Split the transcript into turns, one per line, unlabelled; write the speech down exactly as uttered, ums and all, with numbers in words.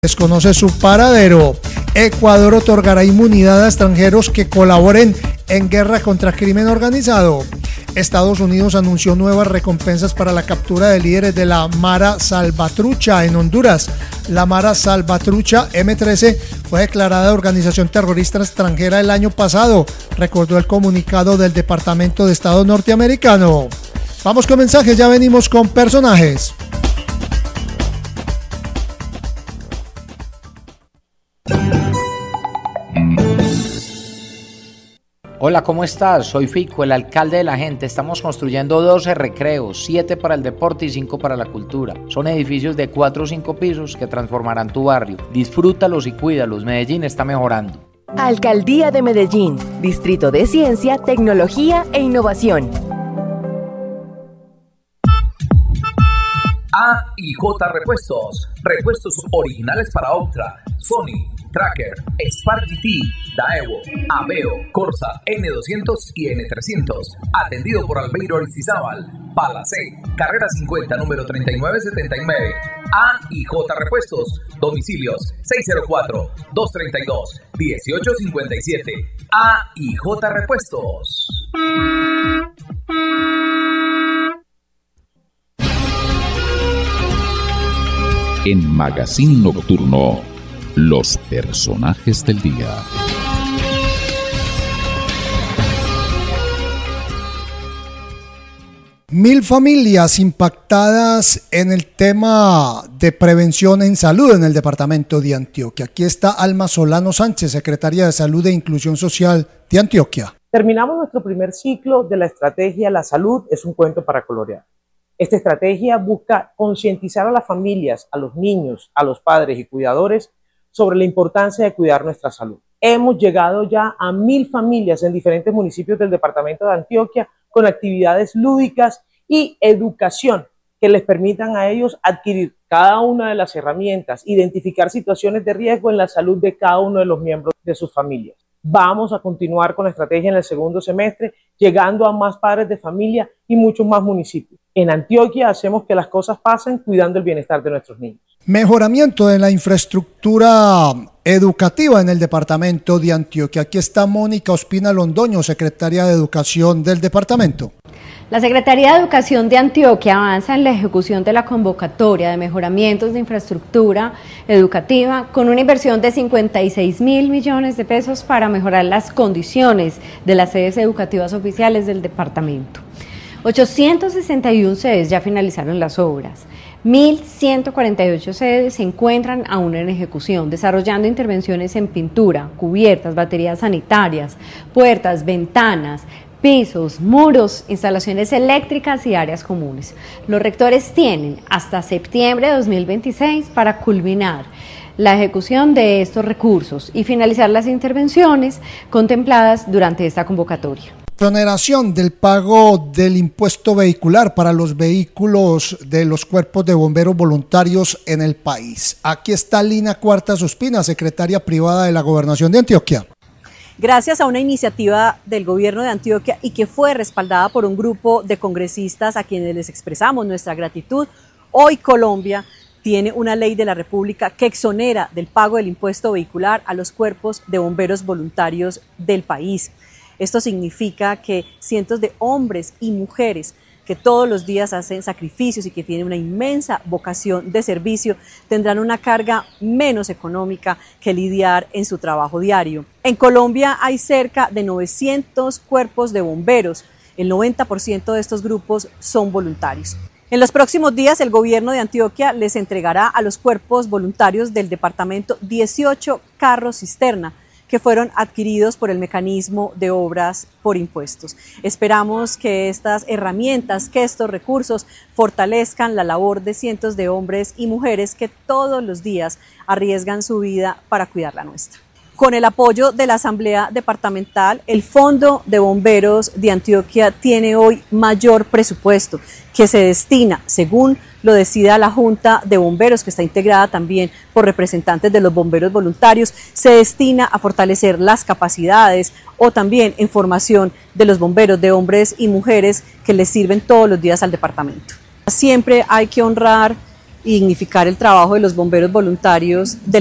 Desconoce su paradero. Ecuador otorgará inmunidad a extranjeros que colaboren en guerra contra el crimen organizado. Estados Unidos anunció nuevas recompensas para la captura de líderes de la Mara Salvatrucha en Honduras. La Mara Salvatrucha eme trece fue declarada organización terrorista extranjera el año pasado, recordó el comunicado del Departamento de Estado norteamericano. Vamos con mensajes, ya venimos con personajes.
Hola, ¿cómo estás? Soy Fico, el alcalde de la gente. Estamos construyendo doce recreos, siete para el deporte y cinco para la cultura. Son edificios de cuatro o cinco pisos que transformarán tu barrio. Disfrútalos y cuídalos. Medellín está mejorando.
Alcaldía de Medellín, Distrito de Ciencia, Tecnología e Innovación.
A y J Repuestos. Repuestos originales para Optra, Sony, Tracker, Spark G T, Daewoo, Aveo, Corsa, ene doscientos y ene trescientos. Atendido por Albeiro Aristizábal, Palacé, carrera cincuenta, número treinta y nueve setenta y nueve. A y J Repuestos. Domicilios seis cero cuatro, dos tres dos, uno ocho cinco siete. A y J Repuestos.
En Magazine Nocturno, los personajes del día.
Mil familias impactadas en el tema de prevención en salud en el departamento de Antioquia. Aquí está Alma Solano Sánchez, secretaria de Salud e Inclusión Social de Antioquia.
Terminamos nuestro primer ciclo de la estrategia La Salud es un cuento para colorear. Esta estrategia busca concientizar a las familias, a los niños, a los padres y cuidadores sobre la importancia de cuidar nuestra salud. Hemos llegado ya a mil familias en diferentes municipios del departamento de Antioquia con actividades lúdicas y educación que les permitan a ellos adquirir cada una de las herramientas, identificar situaciones de riesgo en la salud de cada uno de los miembros de sus familias. Vamos a continuar con la estrategia en el segundo semestre, llegando a más padres de familia y muchos más municipios. En Antioquia hacemos que las cosas pasen cuidando el bienestar de nuestros niños.
Mejoramiento de la infraestructura educativa en el departamento de Antioquia. Aquí está Mónica Ospina Londoño, secretaria de Educación del departamento.
La Secretaría de Educación de Antioquia avanza en la ejecución de la convocatoria de mejoramientos de infraestructura educativa con una inversión de cincuenta y seis mil millones de pesos para mejorar las condiciones de las sedes educativas oficiales del departamento. ochocientas sesenta y una sedes ya finalizaron las obras. mil ciento cuarenta y ocho sedes se encuentran aún en ejecución, desarrollando intervenciones en pintura, cubiertas, baterías sanitarias, puertas, ventanas, pisos, muros, instalaciones eléctricas y áreas comunes. Los rectores tienen hasta septiembre de dos mil veintiséis para culminar la ejecución de estos recursos y finalizar las intervenciones contempladas durante esta convocatoria.
Exoneración del pago del impuesto vehicular para los vehículos de los cuerpos de bomberos voluntarios en el país. Aquí está Lina Cuartas Ospina, secretaria privada de la Gobernación de Antioquia.
Gracias a una iniciativa del gobierno de Antioquia y que fue respaldada por un grupo de congresistas a quienes les expresamos nuestra gratitud, hoy Colombia tiene una ley de la República que exonera del pago del impuesto vehicular a los cuerpos de bomberos voluntarios del país. Esto significa que cientos de hombres y mujeres que todos los días hacen sacrificios y que tienen una inmensa vocación de servicio tendrán una carga menos económica que lidiar en su trabajo diario. En Colombia hay cerca de novecientos cuerpos de bomberos. El noventa por ciento de estos grupos son voluntarios. En los próximos días, el gobierno de Antioquia les entregará a los cuerpos voluntarios del departamento dieciocho carros cisterna, que fueron adquiridos por el mecanismo de obras por impuestos. Esperamos que estas herramientas, que estos recursos fortalezcan la labor de cientos de hombres y mujeres que todos los días arriesgan su vida para cuidar la nuestra. Con el apoyo de la Asamblea Departamental, el Fondo de Bomberos de Antioquia tiene hoy mayor presupuesto que se destina, según lo decida la Junta de Bomberos, que está integrada también por representantes de los bomberos voluntarios, se destina a fortalecer las capacidades o también en formación de los bomberos, de hombres y mujeres que les sirven todos los días al departamento. Siempre hay que honrar y dignificar el trabajo de los bomberos voluntarios del